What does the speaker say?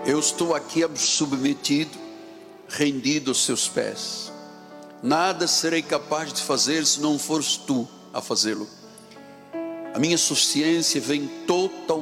Eu estou aqui submetido, rendido aos seus pés. Nada serei capaz de fazer se não fores tu a fazê-lo. A minha suficiência vem totalmente